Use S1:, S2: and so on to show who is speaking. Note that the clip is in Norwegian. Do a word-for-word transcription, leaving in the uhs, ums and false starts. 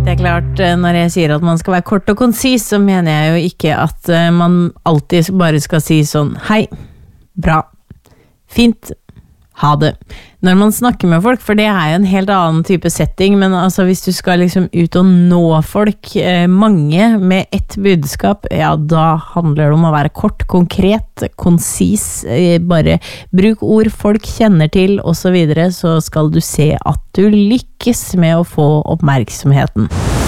S1: Det er klart, når jeg sier at man skal være kort og konsis, så mener jeg jo ikke at man alltid bare skal si sånn, hei, bra, fint, ha det. Når man snakker med folk, for det er jo en helt annen type setting, men altså hvis du skal liksom ut og nå folk, eh, mange med ett budskap, ja, da handler det om å være kort, konkret, konsis, eh, bare bruk ord folk kjenner til, og så videre, så skal du se at du lykkes med å få oppmerksomheten.